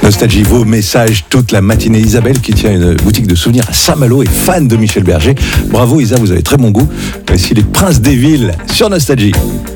Nostalgie, vos messages toute la matinée. Isabelle qui tient une boutique de souvenirs à Saint-Malo est fan de Michel Berger. Bravo Isa, vous avez très bon goût. Voici les Princes des Villes sur Nostalgie.